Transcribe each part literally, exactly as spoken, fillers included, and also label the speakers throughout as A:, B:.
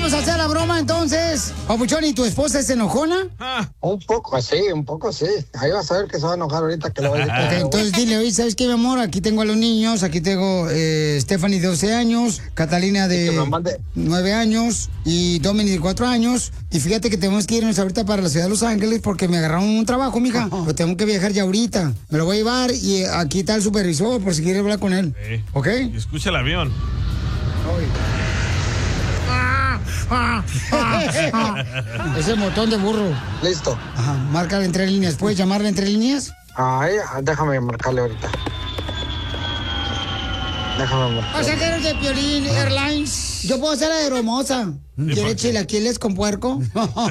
A: vamos a hacer la broma entonces. Papuchón, ¿y tu esposa es enojona?
B: Ah. Un poco así, un poco sí. Ahí vas a ver que se va a enojar ahorita que lo voy a decir.
A: Okay, entonces dile, oye, ¿sabes qué, mi amor? Aquí tengo a los niños, aquí tengo eh, Stephanie de doce años, Catalina de nueve años y Dominic de cuatro años. Y fíjate que tenemos que irnos ahorita para la ciudad de Los Ángeles porque me agarraron un trabajo, mija. Pero tengo que viajar ya ahorita. Me lo voy a llevar y aquí está el supervisor por si quiere hablar con él.
C: Sí.
A: ¿Ok?
C: Y escucha el avión.
A: Ese botón de burro.
B: Listo.
A: Ajá, márcale entre líneas. ¿Puedes llamarle entre líneas?
B: Ay, déjame marcarle ahorita. Déjame marcarle.
A: Pasajeros de Piolín Airlines. Yo puedo ser aeromoza. ¿Quiere chilaquiles con puerco?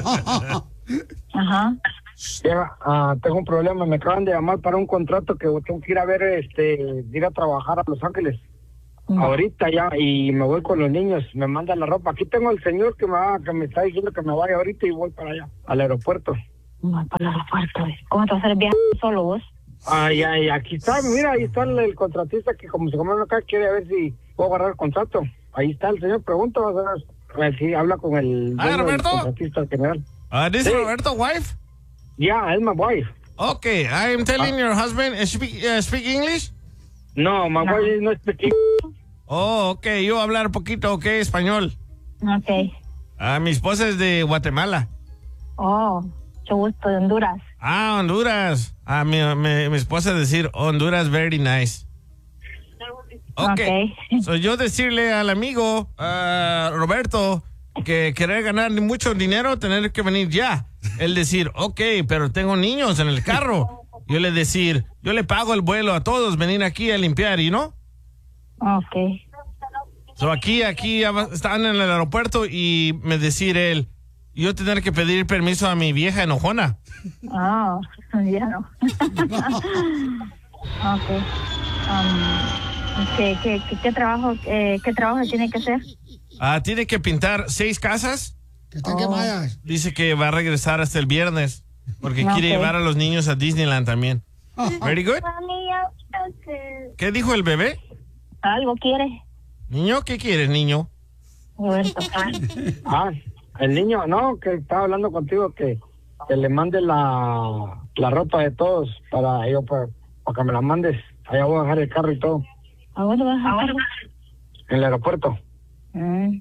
D: Ajá.
B: Yeah, uh, tengo un problema. Me acaban de llamar para un contrato que tengo que ir a ver, este, ir a trabajar a Los Ángeles. No. Ahorita ya, y me voy con los niños, me mandan la ropa. Aquí tengo el señor que me, va, que me está diciendo que me vaya ahorita y voy para allá, al aeropuerto.
D: No, para el aeropuerto. ¿Cómo te vas a hacer el viaje solo vos?
B: Ay, ay, aquí está, mira, ahí está el, el contratista que como se come acá quiere ver si puedo agarrar el contrato. Ahí está el señor, pregunta, vas a ver si habla con el,
C: ah, Roberto.
B: El contratista general.
C: Uh, this
B: sí.
C: is Roberto, wife?
B: Yeah, it's my wife.
C: Okay, I am telling uh, your husband, uh, speak, uh, speak English?
B: No, my no. wife no speak
C: Oh, ok, yo hablar poquito, ok, español.
D: Ok.
C: Ah, mi esposa es de Guatemala.
D: Oh, mucho gusto, de Honduras.
C: Ah, Honduras. Ah, mi, mi, mi esposa decir Honduras very nice. Ok. okay. So yo decirle al amigo, uh, Roberto, que querer ganar mucho dinero, tener que venir ya. Él decir, ok, pero tengo niños en el carro. Yo le decir, yo le pago el vuelo a todos, venir aquí a limpiar, ¿y no?
D: Ok.
C: So aquí, aquí están en el aeropuerto y me decir él, yo tener que pedir permiso a mi vieja enojona.
D: Ah, oh, ya no. Ok. Um, ¿qué, qué, qué, qué trabajo, eh, qué trabajo tiene que hacer?
C: Ah, tiene que pintar seis casas.
A: Que están oh. quemadas.
C: Dice que va a regresar hasta el viernes porque okay. quiere llevar a los niños a Disneyland también. Very good. ¿Qué dijo el bebé?
D: Algo quiere.
C: ¿Niño? ¿Qué quieres, niño?
B: Ah, el niño, no, que estaba hablando contigo que, que le mande la, la ropa de todos para yo para, para que me la mandes. Allá voy a dejar el carro y todo.
D: ¿A dónde vas a dejar?
B: En el aeropuerto.
D: Mm.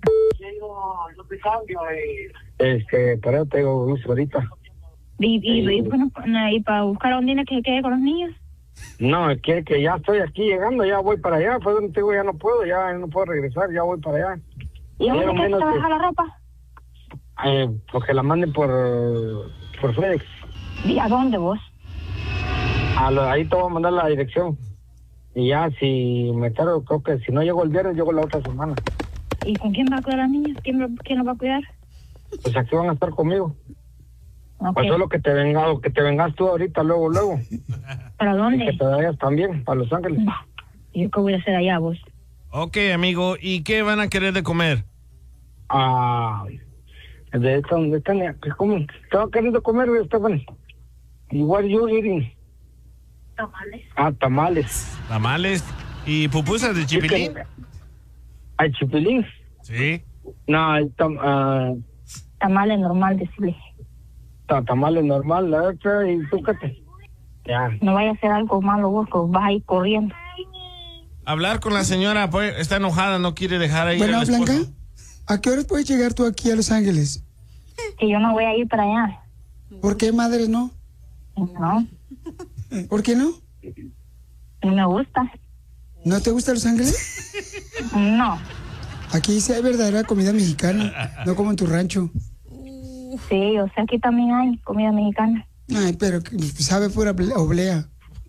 B: Este, pero te digo, ahorita.
D: ¿Y, y, y, bueno, y para buscar a un niño que quede con los niños?
B: No, es que, que ya estoy aquí llegando, ya voy para allá, pues donde te digo, ya no puedo, ya no puedo regresar, ya voy para allá.
D: ¿Y a dónde quieres que te baja la ropa?
B: Eh, porque la manden por, por FedEx.
D: ¿Y a dónde vos?
B: A lo, ahí te voy a mandar la dirección. Y ya, si me tardo, creo que si no llego el viernes, llego la otra semana.
D: ¿Y con quién va a cuidar a las niñas? ¿Quién, quién los va a cuidar?
B: Pues aquí van a estar conmigo.
D: Okay.
B: Pues solo que te venga, que te vengas tú ahorita, luego, luego.
D: ¿Para dónde?
B: Y que te vayas también, para Los Ángeles.
D: ¿Y yo qué voy a hacer allá, vos?
C: Ok, amigo, ¿y qué van a querer de comer?
B: Ah, de esta, de esta, ¿qué comen? Estaba queriendo comer, Stephanie. ¿Y what are you eating?
D: Tamales.
B: Ah, tamales.
C: Tamales. ¿Y pupusas de chipilín?
B: ¿Hay chipilín?
C: Sí.
B: No, hay tam, uh,
D: tamales normal, decirle.
B: Tamales normal, la otra, y tú qué te... Ya.
D: No vaya a hacer algo malo vos, que vas a ir corriendo.
C: Hablar con la señora, pues, está enojada, no quiere dejar ahí
A: bueno,
C: al esposo.
A: Blanca, ¿a qué horas puedes llegar tú aquí a Los Ángeles?
D: Que yo no voy a ir para allá.
A: ¿Por qué, madre, no?
D: No.
A: ¿Por qué no?
D: No me gusta.
A: ¿No te gusta Los Ángeles?
D: No.
A: Aquí sí hay verdadera comida mexicana, no como en tu rancho.
D: Sí, o sea, aquí también hay comida mexicana.
A: Ay, pero sabe pura oblea.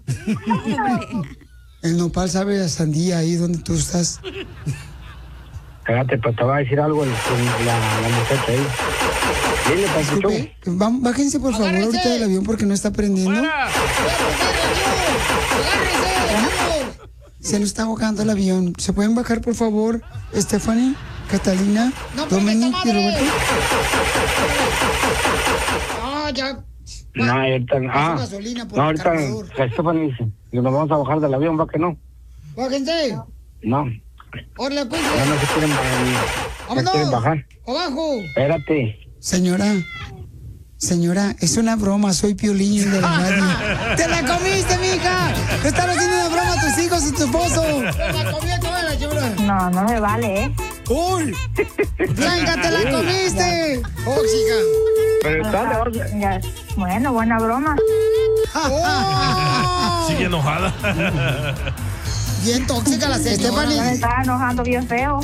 A: El nopal sabe a sandía ahí donde tú estás.
B: Cállate, pues te va a decir algo la, la, la muchacha ahí. Dile,
A: Disculpe, bájense por favor
C: ¡Agárrese!
A: ahorita del avión porque no está prendiendo.
C: ¡Fuera!
A: Se nos está ahogando el avión. ¿Se pueden bajar por favor, Stephanie, Catalina, no, Dominic y Roberto? Ah, ya.
B: No, ahorita, ah, no, ahorita, Stephanie dice, nos vamos a bajar del avión, ¿va que no?
A: Bájense.
B: No.
A: Orle, pues.
B: No, no se quieren bajar.
A: ¡Vámonos!
B: ¿Quieres bajar?
A: ¡Abajo!
B: Espérate.
A: Señora, señora, es una broma, soy Piolín de la radio. ¡Te la comiste, mija! ¡Te están haciendo una broma a tus hijos y tu esposo! ¡Te la comí toda la chula!
D: No, no me vale, ¿eh?
A: ¡Uy! ¡Blanca, te la comiste! ¡Tóxica!
B: Pero está
D: ya. Bueno, buena broma.
A: Oh.
C: Sigue enojada.
A: Bien tóxica la Stephanie.
D: Me está enojando bien feo.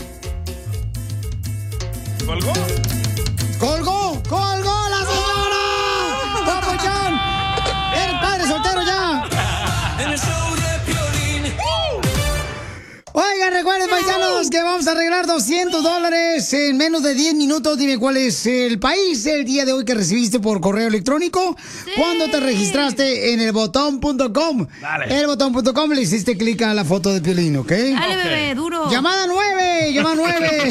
C: ¿Colgó?
A: ¡Colgó! ¡Colgó la señora! ¡Papuchón! ¡Eres padre soltero ya!
E: En el show de Piolín.
A: Oigan, recuerden, paisanos, que vamos a arreglar doscientos dólares en menos de diez minutos. Dime cuál es el país el día de hoy que recibiste por correo electrónico. Sí. Cuando te registraste en el botón punto com.
C: Dale.
A: El botón punto com le hiciste clic a la foto de Piolín, ¿ok?
F: Dale, bebé, duro.
A: Llamada nueve, llamada nueve.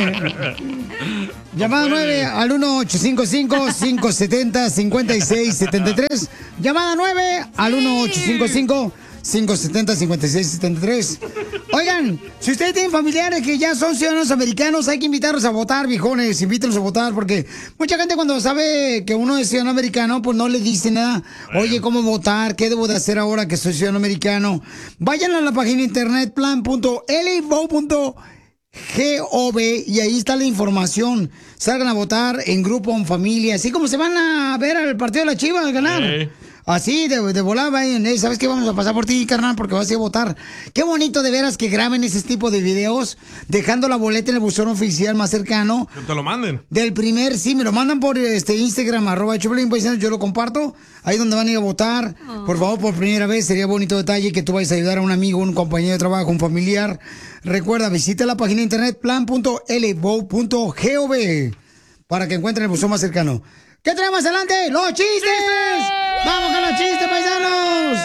A: Llamada nueve al uno ocho cinco cinco, cinco siete cero, cinco seis siete tres. Llamada nueve al uno ocho cinco cinco, cinco siete cero, cinco seis siete tres. Oigan, si ustedes tienen familiares que ya son ciudadanos americanos, hay que invitarlos a votar, viejones, invítenlos a votar, porque mucha gente cuando sabe que uno es ciudadano americano, pues no le dice nada. Oye, ¿cómo votar? ¿Qué debo de hacer ahora que soy ciudadano americano? Vayan a la página de internet plan punto l vote punto gov y ahí está la información. Salgan a votar en grupo, en familia, así como se van a ver al partido de la Chivas a ganar. Sí. Así, de, de volada, ¿eh? ¿Sabes qué? Vamos a pasar por ti, carnal, porque vas a ir a votar. Qué bonito de veras que graben ese tipo de videos, dejando la boleta en el buzón oficial más cercano.
C: Que te lo manden.
A: Del primer, sí, me lo mandan por este Instagram, arroba Choplin, paisanos, yo lo comparto. Ahí donde van a ir a votar. Oh. Por favor, por primera vez, sería bonito detalle que tú vayas a ayudar a un amigo, un compañero de trabajo, un familiar. Recuerda, visita la página de internet plan punto l vote punto gov para que encuentren el buzón más cercano. ¿Qué tenemos adelante? ¡Los chistes! ¡Chistes! ¡Vamos con los chistes, paisanos!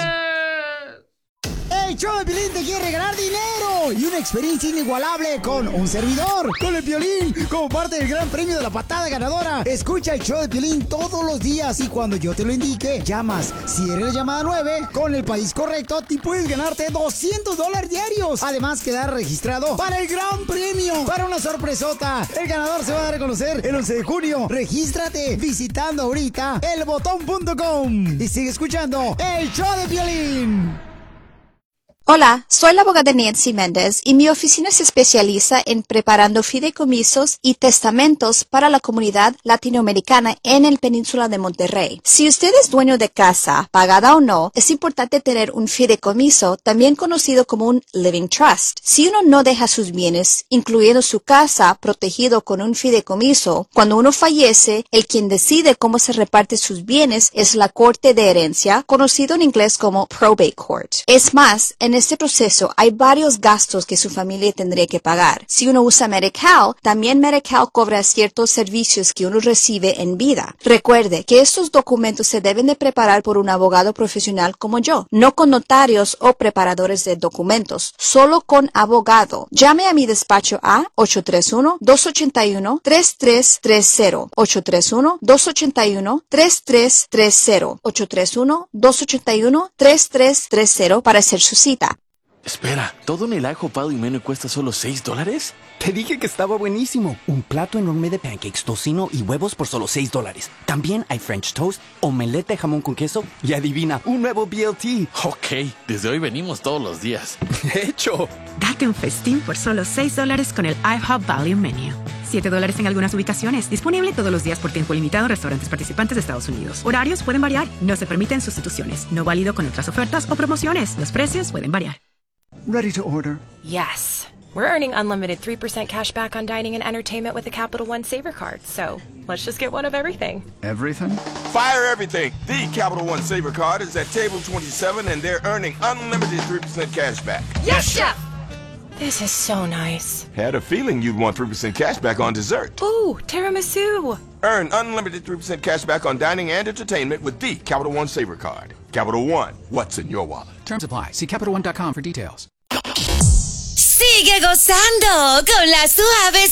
A: El show de Piolín te quiere regalar dinero y una experiencia inigualable con un servidor, con el Piolín, como parte del gran premio de la patada ganadora. Escucha el show de Piolín todos los días y cuando yo te lo indique, llamas. Si eres la llamada nueve, con el país correcto, te puedes ganarte doscientos dólares diarios. Además, quedar registrado para el gran premio, para una sorpresota. El ganador se va a dar a conocer el once de junio. Regístrate visitando ahorita el botón punto com y sigue escuchando el show de Piolín.
G: Hola, soy la abogada Nancy Méndez y mi oficina se especializa en preparando fideicomisos y testamentos para la comunidad latinoamericana en el península de Monterrey. Si usted es dueño de casa, pagada o no, es importante tener un fideicomiso, también conocido como un living trust. Si uno no deja sus bienes, incluyendo su casa, protegido con un fideicomiso, cuando uno fallece, el quien decide cómo se reparte sus bienes es la Corte de Herencia, conocido en inglés como probate court. Es más, en En este proceso hay varios gastos que su familia tendría que pagar. Si uno usa Medi-Cal, también Medi-Cal cobra ciertos servicios que uno recibe en vida. Recuerde que estos documentos se deben de preparar por un abogado profesional como yo, no con notarios o preparadores de documentos, solo con abogado. Llame a mi despacho a ocho tres uno, dos ocho uno, tres tres tres cero, ocho tres uno, dos ocho uno, tres tres tres cero, ocho tres uno, dos ocho uno, tres tres tres cero para hacer su cita.
H: Espera, ¿todo en el ajo palo y menú cuesta solo seis dólares?
I: Te dije que estaba buenísimo. Un plato enorme de pancakes, tocino y huevos por solo seis dólares. También hay French toast, omelette de jamón con queso y adivina, un nuevo B L T.
H: Ok, desde hoy venimos todos los días.
I: De hecho.
J: Date un festín por solo seis dólares con el IHOP Value Menu. siete dólares en algunas ubicaciones. Disponible todos los días por tiempo limitado en restaurantes participantes de Estados Unidos. Horarios pueden variar. No se permiten sustituciones. No válido con otras ofertas o promociones. Los precios pueden variar.
K: Ready to order?
L: Yes. We're earning unlimited three percent cash back on dining and entertainment with the Capital One Saver Card. So let's just get one of everything.
K: Everything?
M: Fire everything. The Capital One Saver Card is at table twenty-seven and they're earning unlimited three percent cash back.
L: Yes, Chef! This is so nice.
M: Had a feeling you'd want three percent cash back on dessert.
L: Ooh, tiramisu.
M: Earn unlimited three percent cash back on dining and entertainment with the Capital One Saver Card. Capital One, what's in your wallet?
K: Terms apply. See Capital One dot com for details.
N: Sigue gozando con la suave